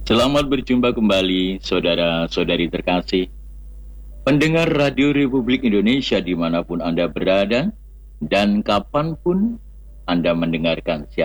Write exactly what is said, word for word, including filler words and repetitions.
Selamat berjumpa kembali, saudara-saudari terkasih, pendengar Radio Republik Indonesia dimanapun Anda berada, dan kapanpun Anda mendengarkan siaran